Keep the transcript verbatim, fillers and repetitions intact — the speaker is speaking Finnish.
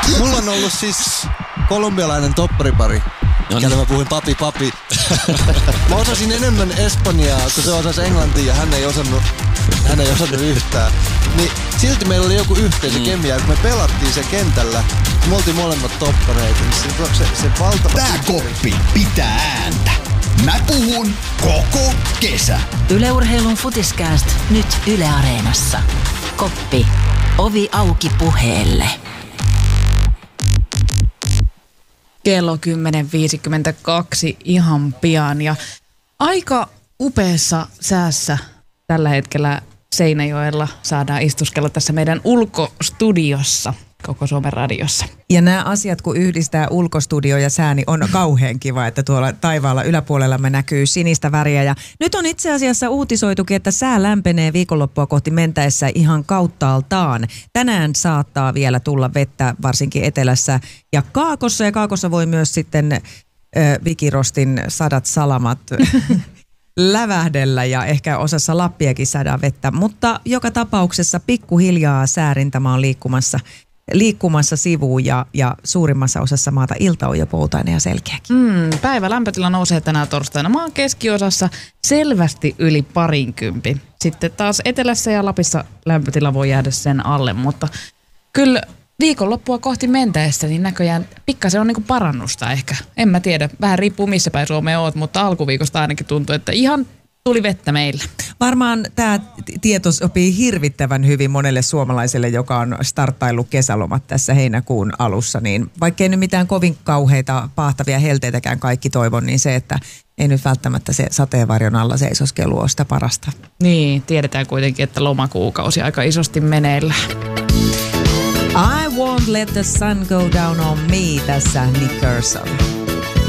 Mulla on ollut siis kolumbialainen topparipari. No niin. Mä puhuin papi papi. Mä osasin enemmän espanjaa, kun se osasi englantia ja hän ei osannut, hän ei osannut yhtään. Niin silti meillä oli joku yhteisökemia, kun me pelattiin se kentällä. Me oltiin molemmat toppareita. Niin se, se, se valtava... Tää koppi pitää ääntä. Mä puhun koko kesä. Yle Urheilun Futiskääst nyt Yle Areenassa. Koppi. Ovi auki puheelle. Kello kymmenen viisikymmentäkaksi ihan pian ja aika upeassa säässä tällä hetkellä Seinäjoella saadaan istuskella tässä meidän ulkostudiossa koko Suomen radiossa. Ja nämä asiat, kun yhdistää ulkostudio ja sää, niin on kauhean kiva, että tuolla taivaalla yläpuolella me näkyy sinistä väriä. Ja nyt on itse asiassa uutisoitukin, että sää lämpenee viikonloppua kohti mentäessä ihan kauttaaltaan. Tänään saattaa vielä tulla vettä, varsinkin etelässä ja kaakossa. Ja kaakossa voi myös sitten äh, Vikirostin sadat salamat lävähdellä ja ehkä osassa Lappiakin saadaan vettä. Mutta joka tapauksessa pikkuhiljaa säärintama on liikkumassa. liikkumassa sivuun ja, ja suurimmassa osassa maata ilta on jo poutainen ja selkeäkin. Mm, päivä lämpötila nousee tänään torstaina maan keskiosassa selvästi yli parinkympin. Sitten taas etelässä ja Lapissa lämpötila voi jäädä sen alle, mutta kyllä viikonloppua kohti mentäessä niin näköjään pikkasen on niinku parannusta ehkä. En mä tiedä, vähän riippuu missä päin Suomea oot, mutta alkuviikosta ainakin tuntuu, että ihan tuli vettä meillä. Varmaan tämä tieto sopii hirvittävän hyvin monelle suomalaiselle, joka on starttaillut kesälomat tässä heinäkuun alussa. Niin vaikkei nyt mitään kovin kauheita paahtavia helteitäkään kaikki toivon, niin se, että ei nyt välttämättä se sateenvarjon alla seisoskelu ole sitä parasta. Niin, tiedetään kuitenkin, että lomakuukausi aika isosti meneillä. I won't let the sun go down on me, tässä Nick Kershaw.